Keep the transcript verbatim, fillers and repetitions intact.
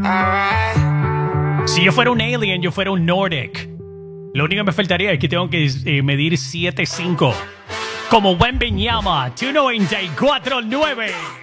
Si yo fuera un alien, yo fuera un Nordic. Lo único que me faltaría es que tengo que eh, medir siete cinco. Como Wembenyama, dos noventa y cuatro nueve.